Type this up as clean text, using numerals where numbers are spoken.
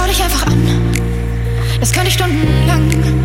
schau dich einfach an. Das könnte ich stundenlang.